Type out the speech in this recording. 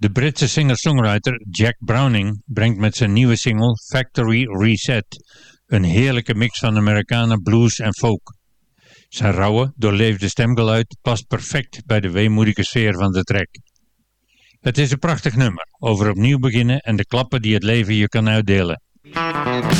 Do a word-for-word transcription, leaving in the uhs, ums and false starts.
De Britse singer-songwriter Jack Browning brengt met zijn nieuwe single Factory Reset een heerlijke mix van Americana blues en folk. Zijn rauwe, doorleefde stemgeluid past perfect bij de weemoedige sfeer van de track. Het is een prachtig nummer over opnieuw beginnen en de klappen die het leven je kan uitdelen.